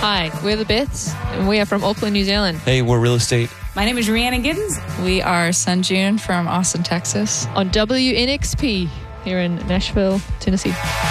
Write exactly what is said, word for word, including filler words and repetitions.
Hi, we're the Bits, and we are from Auckland, New Zealand. Hey, we're Real Estate. My name is Rhiannon Giddens. We are Sunjun from Austin, Texas. On W N X P here in Nashville, Tennessee.